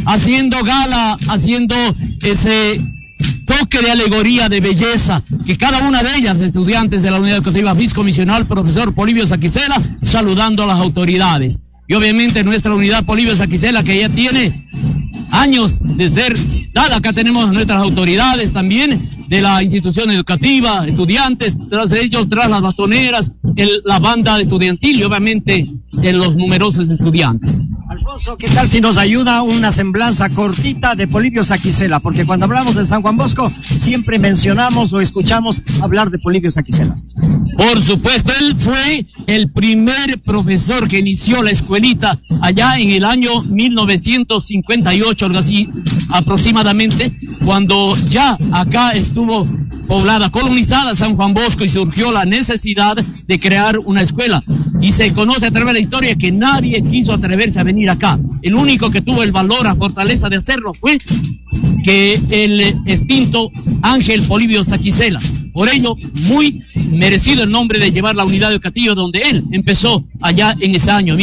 haciendo gala, haciendo ese toque de alegoría, de belleza, que cada una de ellas, estudiantes de la Unidad Educativa Biscomisional, profesor Polibio Saquicela, saludando a las autoridades. Y obviamente nuestra Unidad Polibio Saquicela, que ya tiene años de ser dada. Acá tenemos nuestras autoridades también de la institución educativa, estudiantes, tras ellos, tras las bastoneras, la banda estudiantil y obviamente los numerosos estudiantes. Alfonso, ¿qué tal si nos ayuda una semblanza cortita de Polibio Saquicela? Porque cuando hablamos de San Juan Bosco, siempre mencionamos o escuchamos hablar de Polibio Saquicela. Por supuesto, él fue el primer profesor que inició la escuelita allá en el año 1958, algo así aproximadamente, cuando ya acá estuvo poblada, colonizada San Juan Bosco y surgió la necesidad de crear una escuela. Y se conoce a través de la historia que nadie quiso atreverse a venir acá. El único que tuvo el valor, la fortaleza de hacerlo fue que el extinto Ángel Polibio Saquicela. Por ello, muy merecido el nombre de llevar la unidad educativa donde él empezó allá en ese año,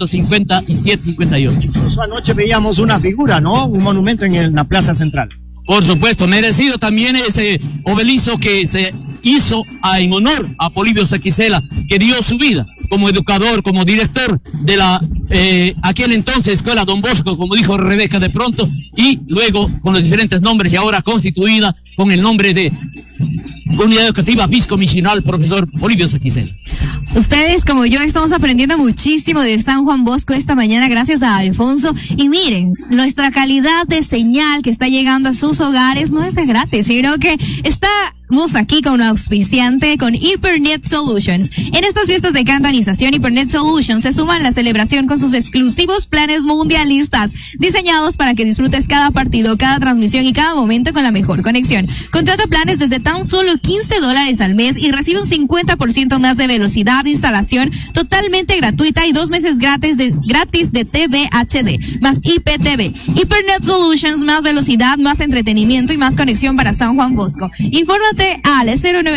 1957-58. Incluso anoche veíamos una figura, ¿no? Un monumento en la Plaza Central. Por supuesto, merecido también ese obelisco que se hizo en honor a Polibio Saquicela, que dio su vida como educador, como director de la aquel entonces Escuela Don Bosco, como dijo Rebeca de pronto, y luego con los diferentes nombres y ahora constituida con el nombre de Unidad Educativa Biscomisional Profesor Polibio Saquicela. Ustedes, como yo, estamos aprendiendo muchísimo de San Juan Bosco esta mañana gracias a Alfonso. Y miren, nuestra calidad de señal que está llegando a sus hogares no es de gratis, sino que estamos aquí con un auspiciante, con Hypernet Solutions. En estas fiestas de cantonización, Hypernet Solutions se suma a la celebración con sus exclusivos planes mundialistas, diseñados para que disfrutes cada partido, cada transmisión y cada momento con la mejor conexión. Contrata planes desde tan solo $15 al mes y recibe un 50% más de velocidad de instalación totalmente gratuita y 2 meses gratis de TV HD, más IPTV. Hypernet Solutions, más velocidad, más entretenimiento y más conexión para San Juan Bosco. Infórmate al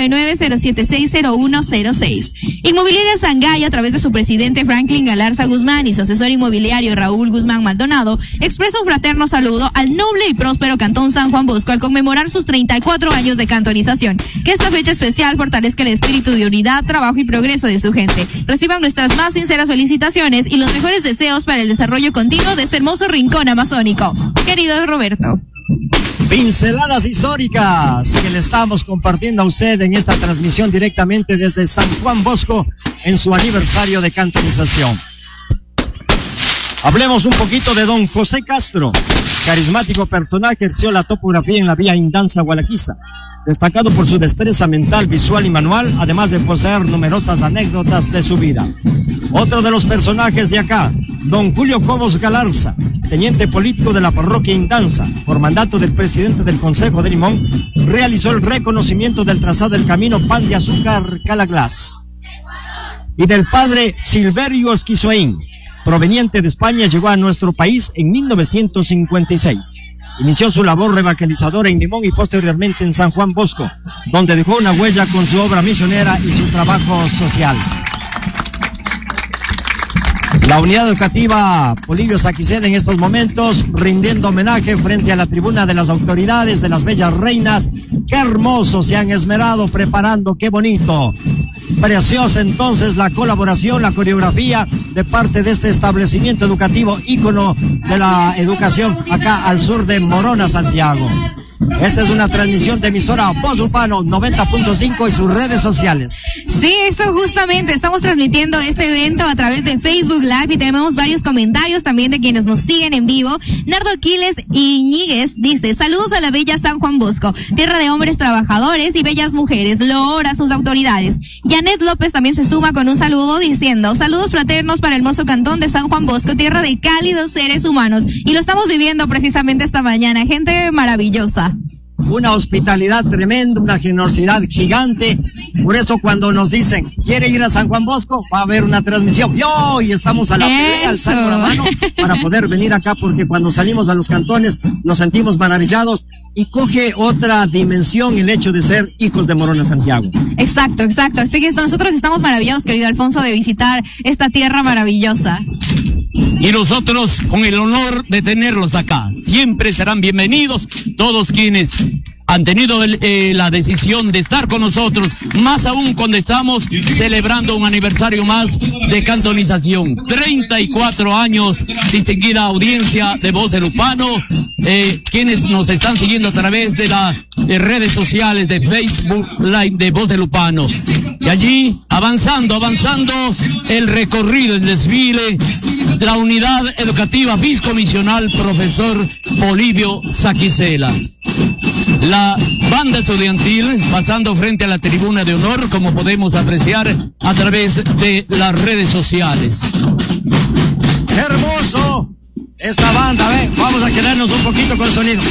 099-076-0106. Inmobiliaria Sangay, a través de su presidente Franklin Galarza Guzmán y su asesor inmobiliario Raúl Guzmán Maldonado, expresa un fraterno saludo al noble y próspero Cantón San Juan Bosco al conmemorar sus 34 años de cantonización. Que esta fecha especial fortalezca el espíritu de unidad, trabajo y progreso de su gente. Reciban nuestras más sinceras felicitaciones y los mejores deseos para el desarrollo continuo de este hermoso rincón amazónico. Querido Roberto. Pinceladas históricas que le estamos compartiendo a usted en esta transmisión directamente desde San Juan Bosco en su aniversario de cantonización. Hablemos un poquito de don José Castro, carismático personaje, ejerció la topografía en la vía Indanza Gualaquiza, destacado por su destreza mental, visual y manual, además de poseer numerosas anécdotas de su vida. Otro de los personajes de acá, don Julio Cobos Galarza, teniente político de la parroquia Indanza, por mandato del presidente del Consejo de Limón, realizó el reconocimiento del trazado del camino Pan de Azúcar Calaglas. Y del padre Silverio Esquizoín, proveniente de España, llegó a nuestro país en 1956. Inició su labor evangelizadora en Limón y posteriormente en San Juan Bosco, donde dejó una huella con su obra misionera y su trabajo social. La unidad educativa Polibio Saquicela en estos momentos rindiendo homenaje frente a la tribuna de las autoridades de las bellas reinas. Qué hermoso se han esmerado preparando, qué bonito. Preciosa entonces la colaboración, la coreografía de parte de este establecimiento educativo ícono de la educación acá al sur de Morona, Santiago. Esta es una transmisión de emisora Voz Urbano 90.5 y sus redes sociales. Sí, eso justamente, estamos transmitiendo este evento a través de Facebook Live y tenemos varios comentarios también de quienes nos siguen en vivo. Nardo Aquiles Iñiguez dice: saludos a la bella San Juan Bosco, tierra de hombres trabajadores y bellas mujeres, loor a sus autoridades. Janet López también se suma con un saludo diciendo: saludos fraternos para el hermoso cantón de San Juan Bosco, tierra de cálidos seres humanos, y lo estamos viviendo precisamente esta mañana, gente maravillosa. Una hospitalidad tremenda, una generosidad gigante. Por eso cuando nos dicen, ¿quiere ir a San Juan Bosco? Va a haber una transmisión. Y hoy estamos a la pelea, alzando la mano para poder venir acá, porque cuando salimos a los cantones nos sentimos maravillados y coge otra dimensión el hecho de ser hijos de Morona, Santiago. Exacto, exacto. Así que nosotros estamos maravillados, querido Alfonso, de visitar esta tierra maravillosa. Y nosotros con el honor de tenerlos acá. Siempre serán bienvenidos todos quienes han tenido la decisión de estar con nosotros, más aún cuando estamos celebrando un aniversario más de cantonización. 34 años, distinguida audiencia de Voz de Lupano, quienes nos están siguiendo a través de las redes sociales de Facebook Live de Voz de Lupano. Y allí, avanzando el recorrido, el desfile de la unidad educativa biscomisional profesor Polibio Saquicela. La banda estudiantil pasando frente a la tribuna de honor, como podemos apreciar a través de las redes sociales. Hermoso esta banda, vamos a quedarnos un poquito con el sonido.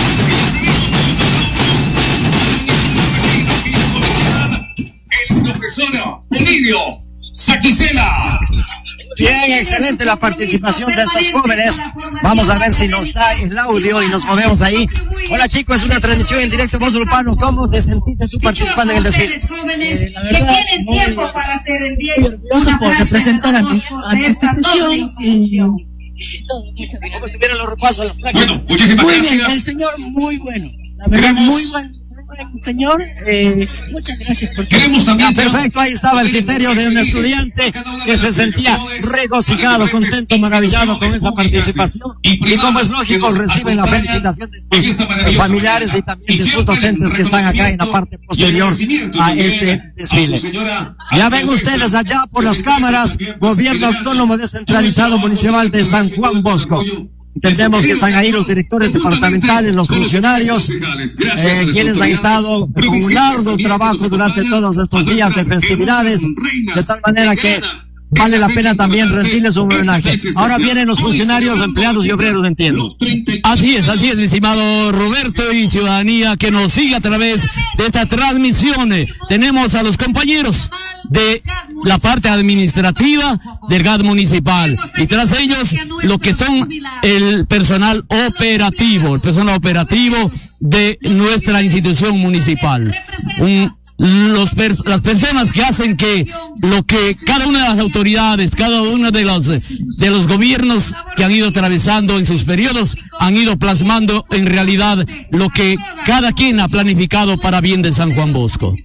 El profesor Polibio Saquicela. Bien, excelente la participación de estos jóvenes. Vamos a ver si nos da el audio y nos movemos ahí. Hola chicos, es una transmisión en directo Voz de Lupano. ¿Cómo te sentiste tú participando en el desfile? La verdad, muy orgulloso por representar a nuestra institución. ¿Cómo estuvieron los repasos, las prácticas? Bueno, muchísimas muy gracias. bien, el señor muy bueno. La verdad, muy bueno. Señor, muchas gracias por Queremos también, perfecto, ahí estaba el criterio de un estudiante que se sentía regocijado, contento, maravillado con esa participación, y como es lógico reciben la felicitación de sus familiares y también de sus docentes que están acá en la parte posterior a este desfile. Ya ven ustedes allá por las cámaras, Gobierno Autónomo Descentralizado Municipal de San Juan Bosco. Entendemos que están ahí los directores departamentales, los funcionarios, quienes han estado con un largo trabajo durante todos estos días de festividades, de tal manera que vale la pena también rendirles un homenaje. Ahora vienen los funcionarios, empleados y obreros, entiendo. Así es, mi estimado Roberto y ciudadanía que nos sigue a través de esta transmisión. Tenemos a los compañeros de la parte administrativa del GAD municipal y tras ellos lo que son el personal operativo de nuestra institución municipal. Las personas que hacen que lo que cada una de las autoridades, cada uno de los gobiernos que han ido atravesando en sus periodos, han ido plasmando en realidad lo que cada quien ha planificado para bien de San Juan Bosco.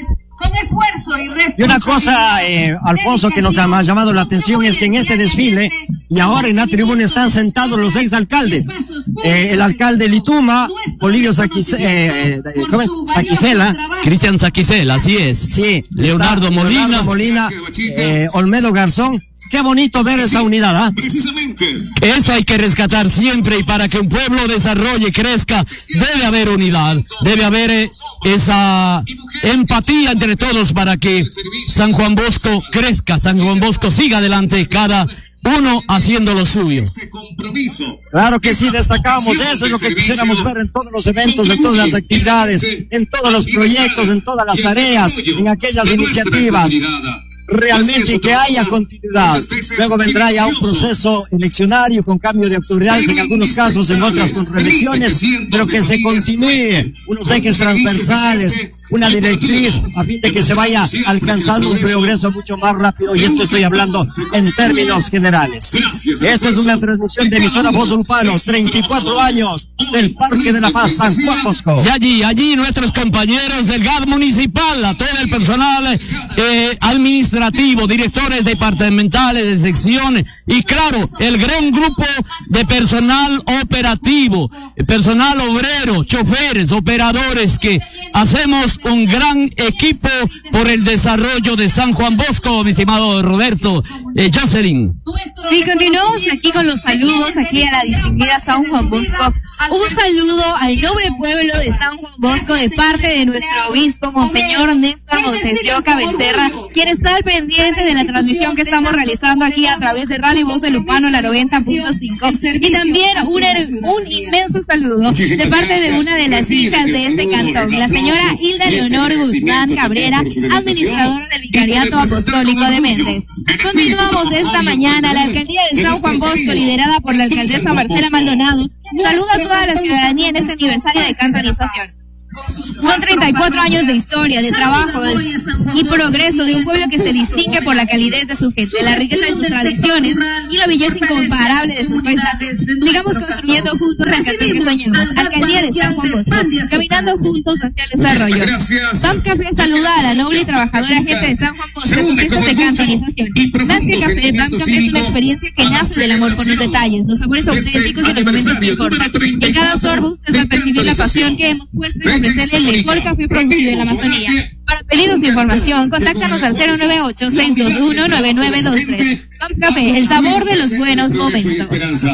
Y una cosa, Alfonso, que nos ha llamado la atención es que en este desfile y ahora en la tribuna están sentados los exalcaldes. El alcalde Lituma, Polibio Saquicela. Cristian Saquicela, así es. Sí. Leonardo Molina, Olmedo Garzón. Qué bonito ver esa unidad, ¿ah? Precisamente. Eso hay que rescatar siempre, y para que un pueblo desarrolle y crezca, debe haber unidad, debe haber esa empatía entre todos para que San Juan Bosco crezca, San Juan Bosco siga adelante, cada uno haciendo lo suyo. Claro que sí, destacamos eso, es lo que quisiéramos ver en todos los eventos, en todas las actividades, en todos los proyectos, en todas las tareas, en aquellas iniciativas. Realmente que haya continuidad. Luego vendrá ya un proceso eleccionario con cambio de autoridades en algunos casos, en otras con reelecciones, pero que se continúe unos ejes transversales, una directriz a fin de que se vaya alcanzando un progreso mucho más rápido, y esto estoy hablando en términos generales. Esta es una transmisión de emisora Voz de Lupano, 34 años del Parque de la Paz, San Juan Bosco. Y allí nuestros compañeros del GAD municipal, a todo el personal administrativo, directores departamentales de secciones y claro, el gran grupo de personal operativo, personal obrero, choferes, operadores, que hacemos un gran equipo por el desarrollo de San Juan Bosco, mi estimado Roberto. Jocelyn. Sí, continuamos aquí con los saludos aquí a la distinguida San Juan Bosco. Un saludo al noble pueblo de San Juan Bosco de parte de nuestro obispo, Monseñor Néstor Montes de Oca Becerra, quien está al pendiente de la transmisión que estamos realizando aquí a través de Radio Voz de Lupano, la 90.5. Y también un inmenso saludo de parte de una de las hijas de este cantón, la señora Hilda Leonor Guzmán Cabrera, administradora del Vicariato Apostólico de Méndez. Continuamos esta mañana. La alcaldía de San Juan Bosco, liderada por la alcaldesa Marcela Maldonado, saluda a toda la ciudadanía en este aniversario de cantonización. Son 34 años de historia, de trabajo y progreso de un pueblo que se distingue por la calidez de su gente, la riqueza de sus tradiciones y la belleza incomparable de sus paisajes. Sigamos construyendo juntos el Cantón que soñamos. Alcaldía de San Juan Bosco, caminando juntos hacia el desarrollo. Pam Café saluda a la noble y trabajadora gente de San Juan Bosco con fiestas de cantonización. Más que café, Pam Café es una experiencia que nace del amor por los detalles, los sabores auténticos y los momentos que importan. En cada sorbo usted va a percibir la pasión que hemos puesto en ofrecerle el mejor café producido en la Amazonía. Para pedidos de información, contáctanos al 098-621-9923. Pam Café, el sabor de los buenos momentos.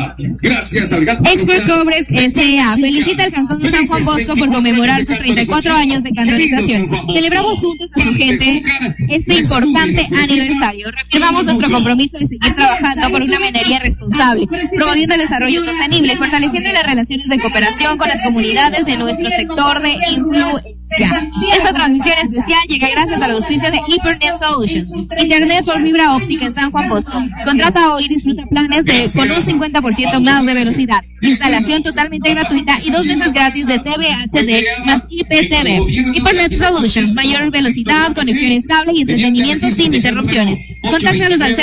Expert Cobres S.A. felicita al Cantón de San Juan Bosco por conmemorar sus 34 años de cantonización. Celebramos juntos a su gente este importante aniversario. Reafirmamos nuestro compromiso de seguir trabajando por una minería responsable, promoviendo el desarrollo sostenible y fortaleciendo las relaciones de cooperación con las comunidades de nuestro sector de influencia. Esta transmisión especial llega gracias al auspicio de HyperNet Solutions, Internet por fibra óptica en San Juan Bosco. Contrata hoy y disfruta planes con un 50% más de velocidad, instalación totalmente gratuita y 2 meses gratis de TV HD más IPTV. HyperNet Solutions, mayor velocidad, conexión estable y entretenimiento sin interrupciones. Contáctalos al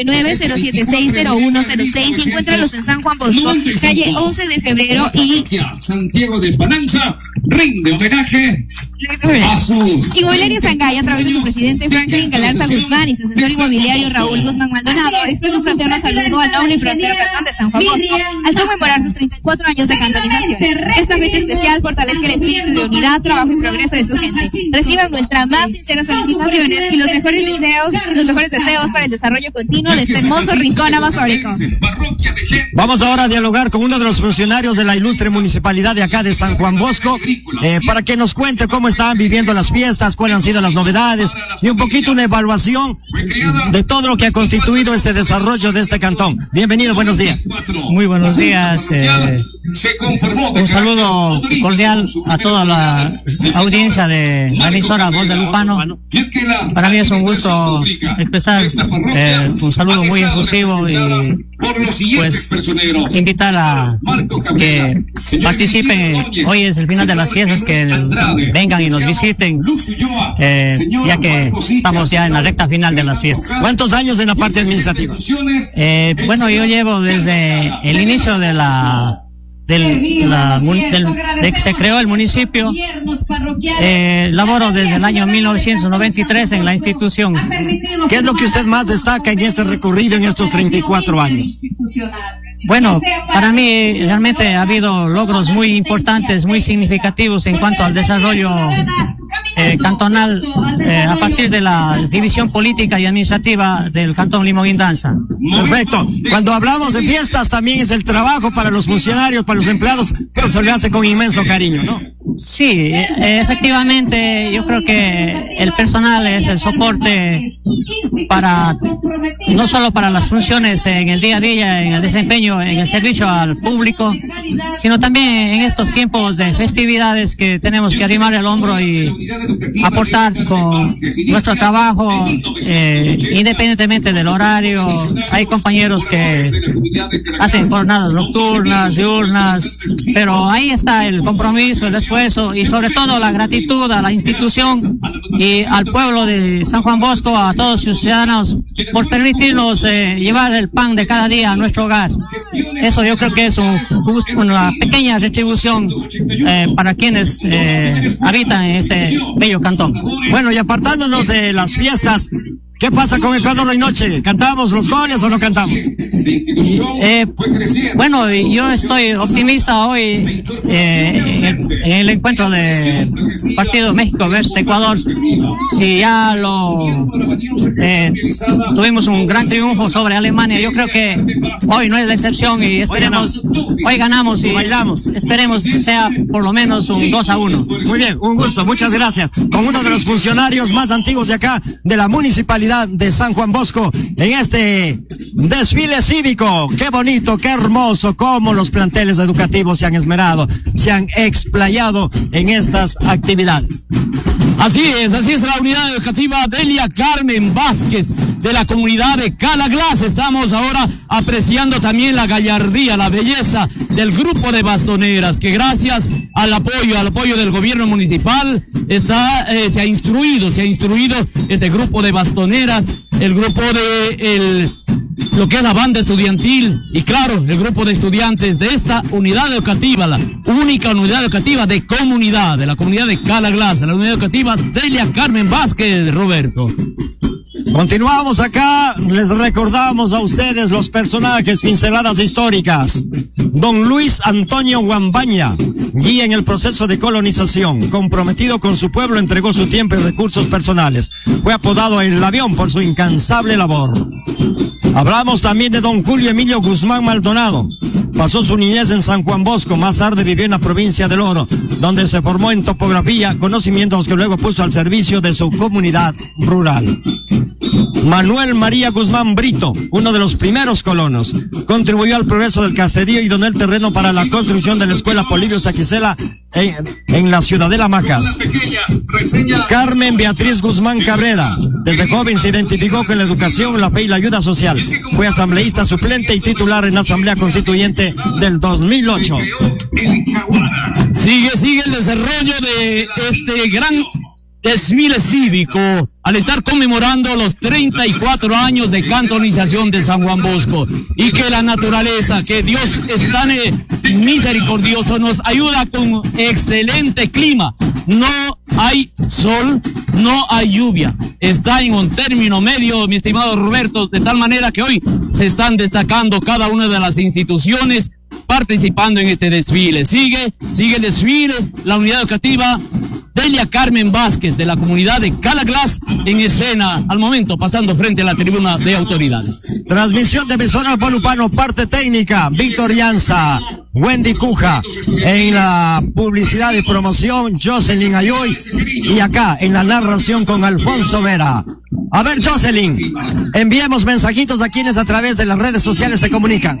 099-076-0106 y encuéntralos en San Juan Bosco, calle 11 de febrero y Santiago de Pananza rinde homenaje a sus Inmobiliaria Sangay, a través de su presidente Franklin Galarza Guzmán y su asesor inmobiliario Raúl Guzmán Maldonado, expresa un fraterno saludo al noble y próspero Cantón de San Juan Bosco al conmemorar sus 34 años de cantonización. Esta fecha especial fortalezca el espíritu de unidad, trabajo y progreso de su gente. Reciban nuestras más sinceras felicitaciones y los mejores deseos para el desarrollo continuo de este hermoso rincón amazónico. Vamos ahora a dialogar con uno de los funcionarios de la ilustre municipalidad de acá de San Juan Bosco, para que nos cuente cómo están viviendo las fiestas, cuáles han sido las novedades y un poquito una evaluación de todo lo que ha constituido este desarrollo de este cantón. Bienvenido, buenos días. Muy buenos días. Un saludo cordial a toda la audiencia de la emisora Voz de Lupano. Para mí es un gusto expresar un saludo muy efusivo y pues invitar a que participen. Hoy es el final de las fiestas, que vengan y nos visiten, ya que estamos ya en la recta final de las fiestas. ¿Cuántos años en la parte administrativa? Bueno, yo llevo desde el inicio de de que se creó el municipio, laboro desde el año 1993 en la institución. ¿Qué es lo que usted más destaca en este recorrido, en estos 34 años? Bueno, para mí realmente ha habido logros muy importantes, muy significativos en cuanto al desarrollo cantonal, a partir de la división política y administrativa del Cantón Limoguindanza. Perfecto. Cuando hablamos de fiestas, también es el trabajo para los funcionarios, para los empleados, pero se le hace con inmenso cariño, ¿no? Sí, efectivamente, yo creo que el personal es el soporte para, no solo para las funciones en el día a día, en el desempeño, en el servicio al público, sino también en estos tiempos de festividades que tenemos que arrimar el hombro y aportar con nuestro trabajo, independientemente del horario. Hay compañeros que hacen jornadas nocturnas, diurnas, pero ahí está el compromiso, el esfuerzo y sobre todo la gratitud a la institución y al pueblo de San Juan Bosco, a todos sus ciudadanos, por permitirnos llevar el pan de cada día a nuestro hogar. Eso yo creo que es una pequeña retribución para quienes habitan en este bello cantón. Bueno, y apartándonos de las fiestas, ¿qué pasa con Ecuador hoy noche? ¿Cantamos los goles o no cantamos? Bueno, yo estoy optimista hoy en el encuentro de partido México versus Ecuador. Si ya tuvimos un gran triunfo sobre Alemania, yo creo que hoy no es la excepción y esperemos, hoy ganamos y bailamos. Esperemos que sea por lo menos un 2-1. Muy bien, un gusto, muchas gracias. Con uno de los funcionarios más antiguos de acá, de la municipalidad de San Juan Bosco, en este Desfile cívico, qué bonito, qué hermoso, cómo los planteles educativos se han esmerado, se han explayado en estas actividades. Así es la unidad educativa Delia Carmen Vázquez de la comunidad de Cala Glas. Estamos ahora apreciando también la gallardía, la belleza del grupo de bastoneras que gracias al apoyo del gobierno municipal se ha instruido este grupo de bastoneras, el grupo de lo que es la banda estudiantil y claro, el grupo de estudiantes de esta unidad educativa, la única unidad educativa de la comunidad de Cala Glas, la unidad educativa Delia Carmen Vázquez, Roberto. Continuamos acá, les recordamos a ustedes los personajes, pinceladas históricas. Don Luis Antonio Guambaña, guía en el proceso de colonización, comprometido con su pueblo, entregó su tiempo y recursos personales. Fue apodado el avión por su incansable labor. Hablamos también de don Julio Emilio Guzmán Maldonado. Pasó su niñez en San Juan Bosco, más tarde vivió en la provincia del Oro, donde se formó en topografía, conocimientos que luego puso al servicio de su comunidad rural. Manuel María Guzmán Brito, uno de los primeros colonos, contribuyó al progreso del caserío y donó el terreno para la construcción de la escuela Polibio Saquicela en la Ciudadela Macas. Carmen Beatriz Guzmán Cabrera, desde joven se identificó con la educación, la fe y la ayuda social. Fue asambleísta suplente y titular en la Asamblea Constituyente del 2008. Sigue el desarrollo de este gran desfile cívico al estar conmemorando los 34 años de cantonización de San Juan Bosco, y que la naturaleza, que Dios es tan misericordioso, nos ayuda con excelente clima. No hay sol, no hay lluvia, está en un término medio, mi estimado Roberto, de tal manera que hoy se están destacando cada una de las instituciones participando en este desfile. Sigue el desfile, la unidad educativa Delia Carmen Vázquez de la comunidad de Cala Glas en escena al momento, pasando frente a la tribuna de autoridades. Transmisión de emisora Bolupano, parte técnica Víctor Llanza, Wendy Cuja, en la publicidad y promoción Jocelyn Ayoy, y acá en la narración con Alfonso Vera. A ver, Jocelyn, enviemos mensajitos a quienes a través de las redes sociales se comunican.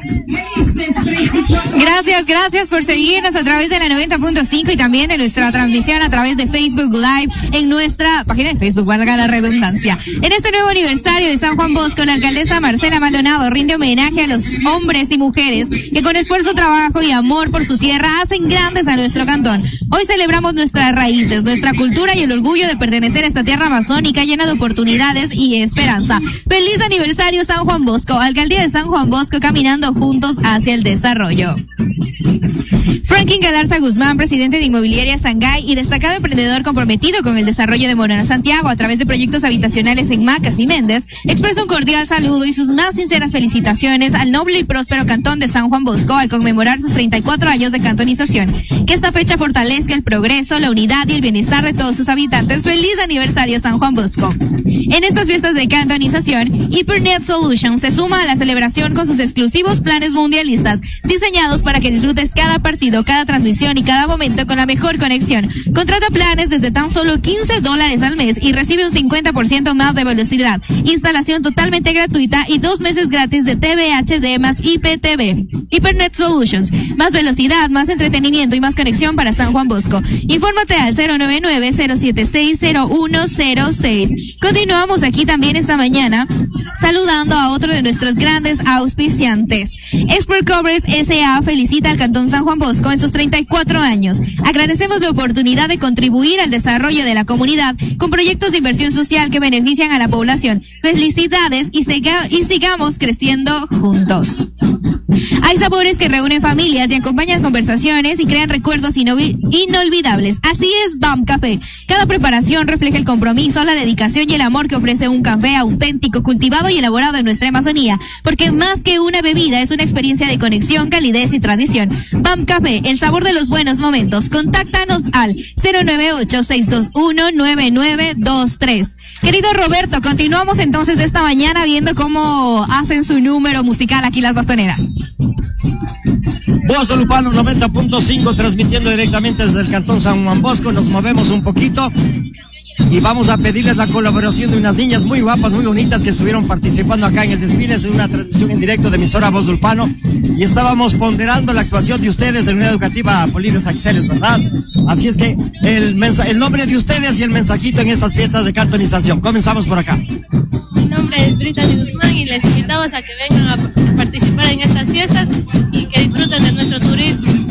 Gracias por seguirnos a través de la 90.5 y también de nuestra transmisión a través de Facebook Live en nuestra página de Facebook, valga la redundancia. En este nuevo aniversario de San Juan Bosco, la alcaldesa Marcela Maldonado rinde homenaje a los hombres y mujeres que con esfuerzo, trabajo y amor por su tierra hacen grandes a nuestro cantón. Hoy celebramos nuestras raíces, nuestra cultura y el orgullo de pertenecer a esta tierra amazónica llena de oportunidades y esperanza. Feliz aniversario San Juan Bosco, Alcaldía de San Juan Bosco, caminando juntos hacia el desarrollo. Franklin Galarza Guzmán, presidente de Inmobiliaria Sangay y destacado emprendedor comprometido con el desarrollo de Morona Santiago a través de proyectos habitacionales en Macas y Méndez, expresa un cordial saludo y sus más sinceras felicitaciones al noble y próspero cantón de San Juan Bosco al conmemorar sus 34 años de cantonización. Que esta fecha fortalezca el progreso, la unidad y el bienestar de todos sus habitantes. Feliz aniversario San Juan Bosco. En estas fiestas de cantonización, HyperNet Solutions se suma a la celebración con sus exclusivos planes mundialistas, diseñados para que disfrutes cada partido, cada transmisión y cada momento con la mejor conexión. Contrata planes desde tan solo $15 al mes y recibe un 50% más de velocidad, instalación totalmente gratuita y 2 meses gratis de TV HD más IPTV. HyperNet Solutions, más velocidad, más entretenimiento y más conexión para San Juan Bosco. Infórmate al 099-076-0106. Continuamos aquí también esta mañana saludando a otro de nuestros grandes auspiciantes. Export Covers S.A. felicita al Cantón San Juan Bosco en sus 34 años. Agradecemos la oportunidad de contribuir al desarrollo de la comunidad con proyectos de inversión social que benefician a la población. Felicidades y sigamos creciendo juntos. Hay sabores que reúnen familias y acompañan conversaciones y crean recuerdos inolvidables. Así es BAM Café. Cada preparación refleja el compromiso, la dedicación y el amor que ofrece un café auténtico, cultivado y elaborado en nuestra Amazonía, porque más que una bebida es una experiencia de conexión, calidez y tradición. BAM Café, el sabor de los buenos momentos. Contáctanos al 098-621-9923. Querido Roberto, continuamos entonces esta mañana viendo cómo hacen su número musical aquí las bastoneras. Voz Lupanos 90.5, transmitiendo directamente desde el Cantón San Juan Bosco. Nos movemos un poquito y vamos a pedirles la colaboración de unas niñas muy guapas, muy bonitas que estuvieron participando acá en el desfile. Es una transmisión en directo de emisora Voz del Ulpano y estábamos ponderando la actuación de ustedes de la Unidad Educativa Polibio Saxeles, ¿verdad? Así es que el nombre de ustedes y el mensajito en estas fiestas de cartonización. Comenzamos por acá. Mi nombre es Brittany Guzmán y les invitamos a que vengan a participar en estas fiestas y que disfruten de nuestro turismo.